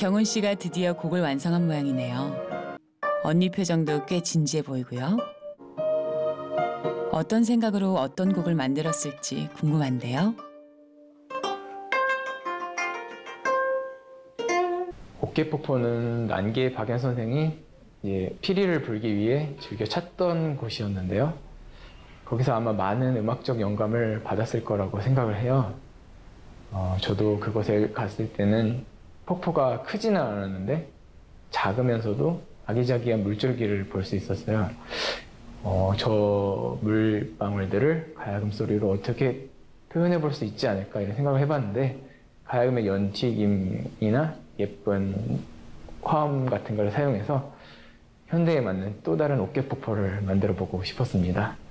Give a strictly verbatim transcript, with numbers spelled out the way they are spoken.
경훈 씨가 드디어 곡을 완성한 모양이네요. 언니 표정도 꽤 진지해 보이고요. 어떤 생각으로 어떤 곡을 만들었을지 궁금한데요. 어깨폭포는 난기의 박연 선생이 이제 피리를 불기 위해 즐겨 찾던 곳이었는데요. 거기서 아마 많은 음악적 영감을 받았을 거라고 생각을 해요. 어, 저도 그곳에 갔을 때는 폭포가 크지는 않았는데 작으면서도 아기자기한 물줄기를 볼 수 있었어요. 어, 저 물방울들을 가야금 소리로 어떻게 표현해 볼 수 있지 않을까 이런 생각을 해봤는데 가야금의 연튀김이나 예쁜 화음 같은 걸 사용해서 현대에 맞는 또 다른 어깨폭포를 만들어 보고 싶었습니다.